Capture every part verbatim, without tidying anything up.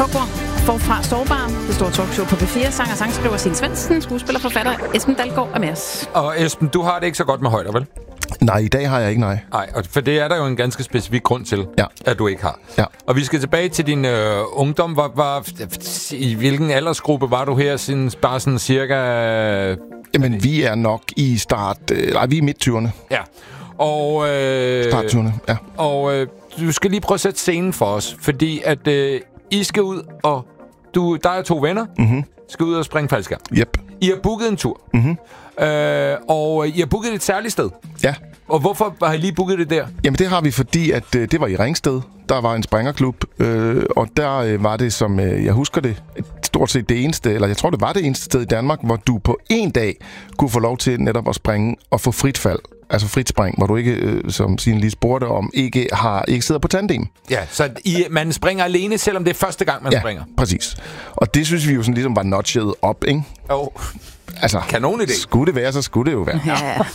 Hugger forfra sårbar. Det store talkshow på P fire. Sanger, sangskriver Signe Svendsen, skuespiller, forfatter Esben Dalgaard er med os. Og Esben, du har det ikke så godt med højder, vel? Nej, i dag har jeg ikke, nej. Nej, for det er der jo en ganske specifik grund til, ja. at du ikke har. Ja. Og vi skal tilbage til din øh, ungdom. Var, var, I hvilken aldersgruppe var du her, siden bare sådan cirka... Jamen, vi er nok i start... Øh, nej, vi er i midt-tyverne. Ja. Og... Øh, Start-tyverne, ja. Og øh, du skal lige prøve at sætte scenen for os, fordi at øh, I skal ud, og du, der er to venner, mm-hmm. skal ud og springe faldskærm. Yep. I har booket en tur. Mm-hmm. Øh, og I har booket et særligt sted. Ja. Og hvorfor har I lige booket det der? Jamen, det har vi, fordi at øh, det var i Ringsted. Der var en springerklub, øh, og der øh, var det, som øh, jeg husker det, stort set det eneste, eller jeg tror, det var det eneste sted i Danmark, hvor du på en dag kunne få lov til netop at springe og få frit fald. Altså frit spring, hvor du ikke, øh, som Signe lige spurgte om, ikke, har, ikke sidder på tandem. Ja, så I, man springer alene, selvom det er første gang, man ja, springer. Præcis. Og det synes vi jo sådan ligesom var notchet op, ikke? Jo. Oh. Altså, kanon idé. Skulle det være, så skulle det jo være.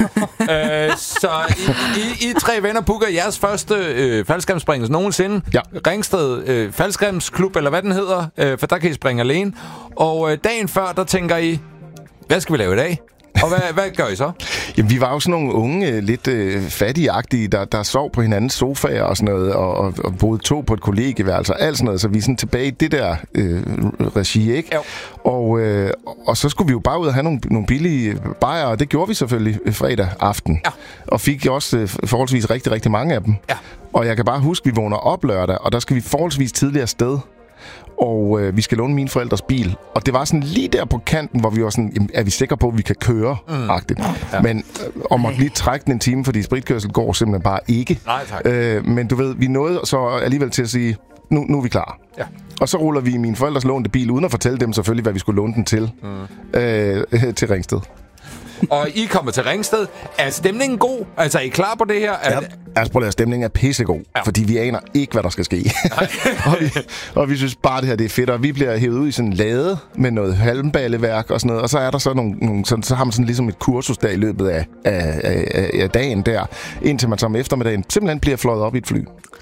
Ja. øh, så I, I, I tre venner booker jeres første øh, faldskærmsspringelse nogensinde. Ja. Ringsted øh, Faldskærmsklub, eller hvad den hedder, øh, for der kan I springe alene. Og øh, dagen før, der tænker I, hvad skal vi lave i dag? Og hvad, hvad gør I så? Jamen, vi var jo sådan nogle unge, lidt øh, fattige-agtige, der, der sov på hinandens sofaer og sådan noget, og, og, og boede to på et kollegieværelse og alt sådan noget, så vi er sådan tilbage i det der øh, regi, ikke? Jo. Og, øh, og så skulle vi jo bare ud og have nogle, nogle billige bajer, og det gjorde vi selvfølgelig fredag aften. Ja. Og fik også øh, forholdsvis rigtig, rigtig mange af dem. Ja. Og jeg kan bare huske, at vi vågner op lørdag, og der skal vi forholdsvis tidligere afsted. Og øh, vi skal låne mine forældres bil. Og det var sådan lige der på kanten, hvor vi var sådan, jamen, er vi sikre på, at vi kan køre? Mm. Ja. Men øh, og måtte lige trække den en time, fordi spritkørsel går simpelthen bare ikke. Nej, tak. Øh, men du ved, vi nåede så alligevel til at sige, nu, nu er vi klar. Ja. Og så ruller vi i mine forældres lånte bil, uden at fortælle dem selvfølgelig, hvad vi skulle låne den til, mm. øh, til Ringsted. Og I kommer til Ringsted. Er stemningen god? Altså, er I klar på det her? Er ja, det... altså, prøv at stemningen er pissegod, ja. Fordi vi aner ikke, hvad der skal ske. og, vi, og vi synes bare, det her det er fedt, og vi bliver hævet ud i sådan en lade med noget halmballeværk og sådan noget, og så er der så nogle, nogle sådan, så har man sådan ligesom et kursus der i løbet af, af, af, af dagen der, indtil man så om eftermiddagen simpelthen bliver fløjet op i et fly.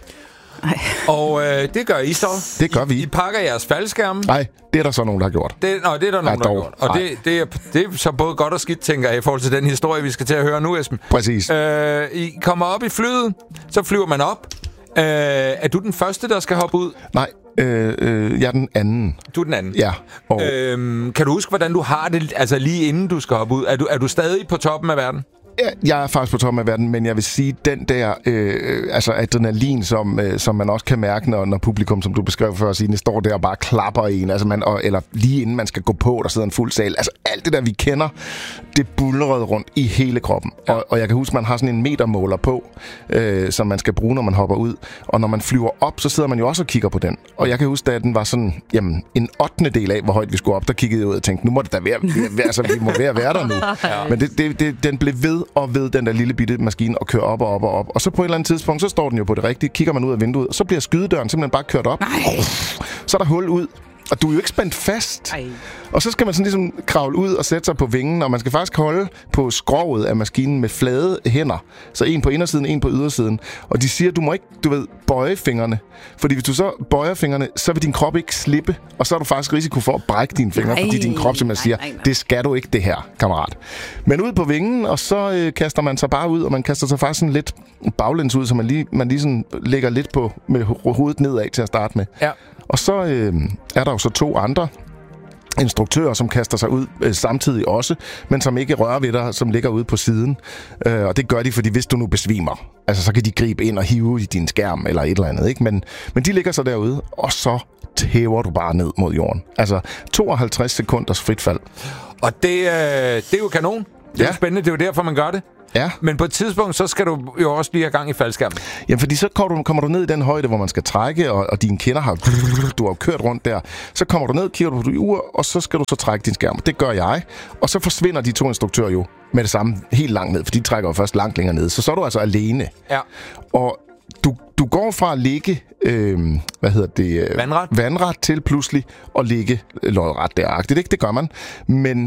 Ej. Og øh, det gør I så. Det gør vi. I, I pakker jeres faldskærme. Nej, det er der så nogen, der har gjort. Det, nå, det er der nogen, der har gjort. Og det, det, er, det er så både godt og skidt, tænker jeg, i forhold til den historie, vi skal til at høre nu, Esben. Præcis. Øh, I kommer op i flyet, så flyver man op. Øh, er du den første, der skal hoppe ud? Nej, øh, øh, jeg er den anden. Du er den anden? Ja. Og... Øh, kan du huske, hvordan du har det, altså lige inden du skal hoppe ud? Er du, er du stadig på toppen af verden? Jeg er faktisk på toppen af verden, men jeg vil sige, den der øh, altså adrenalin, som, øh, som man også kan mærke, når, når publikum, som du beskrev før, Signe, står der og bare klapper en, altså man, og, eller lige inden man skal gå på, der sidder en fuld sal. Altså alt det der, vi kender, det bullerede rundt i hele kroppen. Ja. Og, og jeg kan huske, man har sådan en metermåler på, øh, som man skal bruge, når man hopper ud. Og når man flyver op, så sidder man jo også og kigger på den. Og jeg kan huske, at den var sådan, jamen, en ottende del af, hvor højt vi skulle op, der kiggede jeg ud og tænkte, nu må det da være, altså vi må være, være der nu. Ja. Men det, det, det, den blev ved og ved den der lille bitte maskine og kører op og op og op. Og så på et eller andet tidspunkt, så står den jo på det rigtige. Kigger man ud af vinduet, og så bliver skydedøren simpelthen bare kørt op. Nej. Så er der hul ud. Og du er jo ikke spændt fast. Ej. Og så skal man sådan ligesom kravle ud og sætte sig på vingen, og man skal faktisk holde på skroget af maskinen med flade hænder. Så en på indersiden, en på ydersiden. Og de siger, du må ikke, du ved, bøje fingrene. Fordi hvis du så bøjer fingrene, så vil din krop ikke slippe. Og så er du faktisk risiko for at brække dine fingre, nej, fordi din krop simpelthen siger, nej, nej, nej. Det skal du ikke, det her, kammerat. Men ud på vingen, og så øh, kaster man sig bare ud, og man kaster sig faktisk sådan lidt baglæns ud, så man lige, man lige sådan lægger lidt på med hovedet nedad til at starte med. Ja. Og så øh, er der jo så to andre instruktører, som kaster sig ud øh, samtidig også, men som ikke rører ved dig, som ligger ude på siden. Øh, og det gør de, fordi hvis du nu besvimer, altså så kan de gribe ind og hive i din skærm eller et eller andet, ikke? Men, men de ligger så derude, og så tæver du bare ned mod jorden. Altså tooghalvtreds sekunders frit fald. Og det, øh, det er jo kanon. Det er ja. spændende, det er jo derfor, man gør det. Ja. Men på et tidspunkt, så skal du jo også lige have gang i faldskærmen. Jamen, fordi så kommer du, kommer du ned i den højde, hvor man skal trække, og, og dine kinder har, du har kørt rundt der. Så kommer du ned, kigger du på dit ur, og så skal du så trække din skærm. Det gør jeg. Og så forsvinder de to instruktører jo med det samme helt langt ned, for de trækker jo først langt længere ned. Så så er du altså alene. Ja. Og du, du går fra at ligge, øh, hvad hedder det? Vandret. Vandret til pludselig at ligge lodret deragtigt. Ikke? Det gør man. Men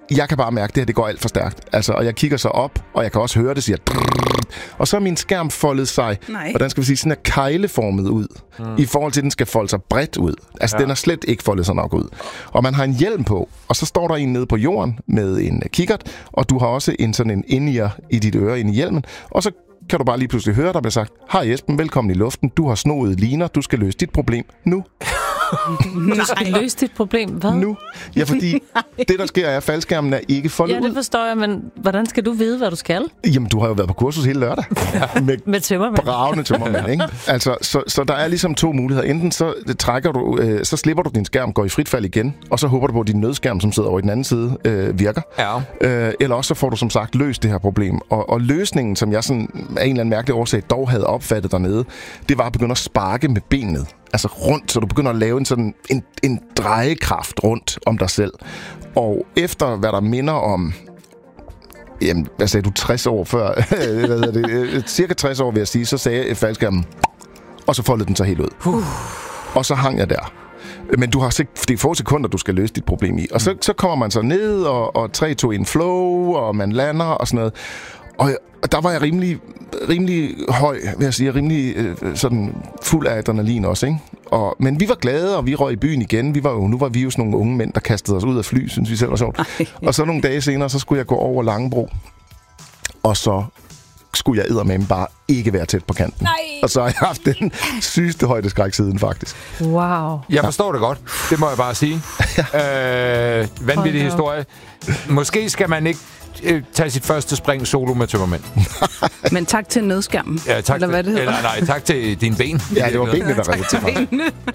jeg kan bare mærke, at det her det går alt for stærkt. Altså, og jeg kigger så op, og jeg kan også høre det siger... Og så er min skærm foldet sig, Nej. hvordan skal vi sige, sådan er kejleformet ud, mm. i forhold til, at den skal folde sig bredt ud. Altså, ja. Den er slet ikke foldet sig nok ud. Og man har en hjelm på, og så står der en nede på jorden med en kikkert, og du har også en sådan en in-ear i dit øre, inde i hjelmen, og så kan du bare lige pludselig høre, der bliver sagt, hej Esben, velkommen i luften, du har snoede liner, du skal løse dit problem nu. Du skal løse dit problem. Hvad? Nu. Ja, fordi det, der sker, er, at faldskærmen er ikke foldet ud. Ja, det forstår jeg, men hvordan skal du vide, hvad du skal? Jamen, du har jo været på kursus hele lørdag. Ja. Med, med tømmermænd. Bravende tømmermænd, ikke? Altså, så, så der er ligesom to muligheder. Enten så trækker du, øh, så slipper du din skærm, går i frit fald igen, og så håber du på, at din nødskærm, som sidder over i den anden side, øh, virker. Ja. Øh, eller også så får du som sagt løst det her problem. Og, og løsningen, som jeg sådan af en eller anden mærkelig årsag dog havde opfattet dernede, det var at begynde at sparke med benet. Altså rundt, så du begynder at lave en sådan en, en drejekraft rundt om dig selv. Og efter hvad der minder om, jamen, hvad sagde du, tres år før, hvad hedder det, cirka tres år vil jeg sige, så sagde faldskærmen, og så foldede den sig helt ud. Uh. Og så hang jeg der. Men du har det er få sekunder, du skal løse dit problem i. Og så, så kommer man så ned, og, og tre to en flow, og man lander og sådan noget. Og der var jeg rimelig, rimelig høj, vil jeg sige, rimelig øh, sådan fuld af adrenalin også, ikke? Og, men vi var glade, og vi røg i byen igen. Vi var jo, nu var vi jo sådan nogle unge mænd, der kastede os ud af fly, synes vi selv var sjovt. Og så nogle dage senere, så skulle jeg gå over Langebro, og så skulle jeg eddermame bare ikke være tæt på kanten. Nej. Og så har jeg haft den sygeste højdeskræk siden, faktisk. Wow. Jeg forstår det godt. Det må jeg bare sige. øh, vanvittig historie. Måske skal man ikke øh, tage sit første spring solo med tømmermænd. Men tak til nødskærmen. Ja, tak eller hvad det hedder. Eller nej, tak til dine ben. Ja, det var benene, der var til mig.